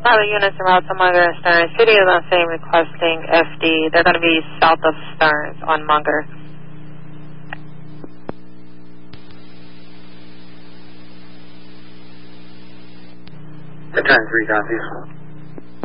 pilot units en route to Munger and Stearns. City is on scene requesting FD. They're going to be south of Stearns on Munger. Return 3 copies.